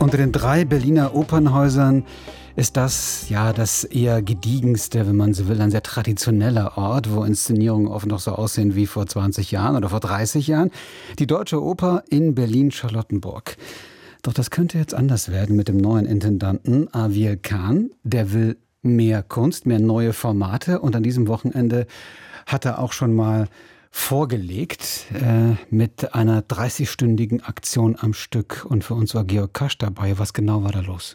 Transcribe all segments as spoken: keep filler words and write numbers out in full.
Unter den drei Berliner Opernhäusern ist das ja das eher gediegenste, wenn man so will, ein sehr traditioneller Ort, wo Inszenierungen oft noch so aussehen wie vor zwanzig Jahren oder vor dreißig Jahren. Die Deutsche Oper in Berlin-Charlottenburg. Doch das könnte jetzt anders werden mit dem neuen Intendanten Aviel Can. Der will mehr Kunst, mehr neue Formate, und an diesem Wochenende hat er auch schon mal vorgelegt äh, mit einer dreißigstündigen Aktion am Stück. Und für uns war Georg Kasch dabei. Was genau war da los?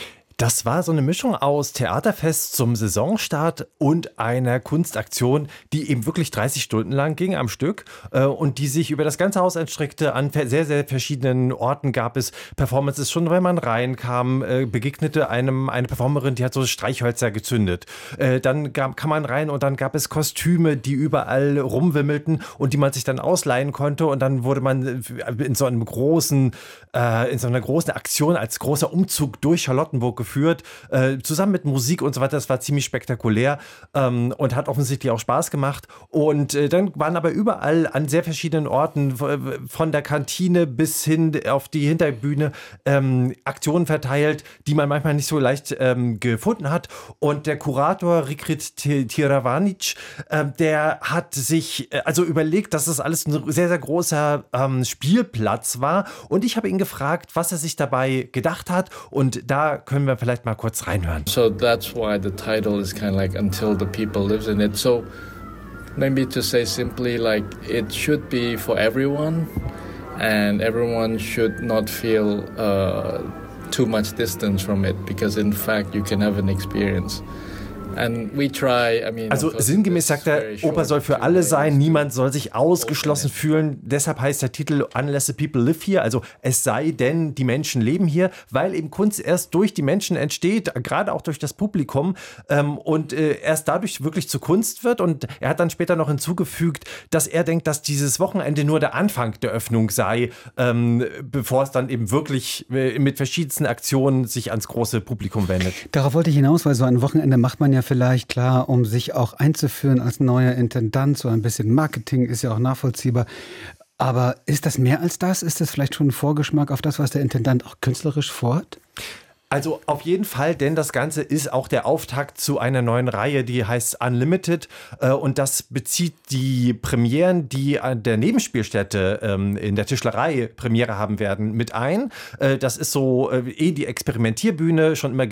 Das war so eine Mischung aus Theaterfest zum Saisonstart und einer Kunstaktion, die eben wirklich dreißig Stunden lang ging am Stück äh, und die sich über das ganze Haus erstreckte. An sehr, sehr verschiedenen Orten gab es Performances. Schon wenn man reinkam, äh, begegnete einem eine Performerin, die hat so Streichhölzer gezündet. Äh, dann gab, kam man rein und dann gab es Kostüme, die überall rumwimmelten und die man sich dann ausleihen konnte. Und dann wurde man in so einem großen, äh, in so einer großen Aktion als großer Umzug durch Charlottenburg geführt. Geführt, äh, zusammen mit Musik und so weiter. Das war ziemlich spektakulär ähm, und hat offensichtlich auch Spaß gemacht. Und äh, dann waren aber überall an sehr verschiedenen Orten, von der Kantine bis hin auf die Hinterbühne, ähm, Aktionen verteilt, die man manchmal nicht so leicht ähm, gefunden hat. Und der Kurator Rikrit Tiravanic, äh, der hat sich äh, also überlegt, dass das alles ein sehr, sehr großer ähm, Spielplatz war. Und ich habe ihn gefragt, was er sich dabei gedacht hat. Und da können wir vielleicht mal kurz reinhören. So that's why the title is kind of like Until the People Lives in It. So maybe to say simply, like, it should be for everyone, and everyone should not feel uh, too much distance from it, because in fact you can have an experience. And we try, I mean, also sinngemäß sagt er, Oper soll für alle sein, niemand soll sich ausgeschlossen fühlen. Deshalb heißt der Titel Unless the People Live Here, also es sei denn, die Menschen leben hier, weil eben Kunst erst durch die Menschen entsteht, gerade auch durch das Publikum, ähm, und äh, erst dadurch wirklich zu Kunst wird. Und er hat dann später noch hinzugefügt, dass er denkt, dass dieses Wochenende nur der Anfang der Öffnung sei, ähm, bevor es dann eben wirklich äh, mit verschiedensten Aktionen sich ans große Publikum wendet. Darauf wollte ich hinaus, weil so ein Wochenende macht man ja vielleicht, klar, um sich auch einzuführen als neuer Intendant. So ein bisschen Marketing ist ja auch nachvollziehbar. Aber ist das mehr als das? Ist das vielleicht schon ein Vorgeschmack auf das, was der Intendant auch künstlerisch vorhat? Also auf jeden Fall, denn das Ganze ist auch der Auftakt zu einer neuen Reihe, die heißt Unlimited, äh, und das bezieht die Premieren, die an der Nebenspielstätte ähm, in der Tischlerei Premiere haben werden, mit ein. Äh, das ist so äh, eh die Experimentierbühne, schon immer